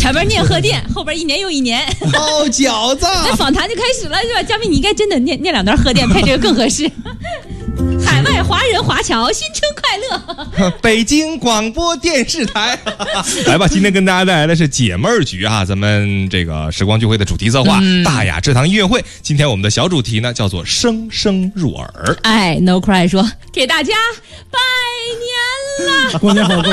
前面念贺电，后边一年又一年。 包饺子。 那访谈就开始了，是吧？嘉宾，你应该真的念两段贺电，配这个更合适。海外华人华侨新春快乐！ 北京广播电视台， 来吧，今天跟大家带来的是解闷儿局啊，咱们这个时光聚会的主题策划、大雅之堂音乐会。今天我们的小主题呢叫做声声入耳。 哎 ，No Cry 说给大家拜年了， 过年好。